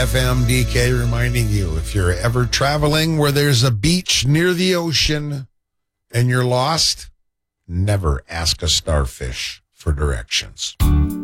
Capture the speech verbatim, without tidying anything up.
F M D K reminding you, if you're ever traveling where there's a beach near the ocean and you're lost, never ask a starfish for directions.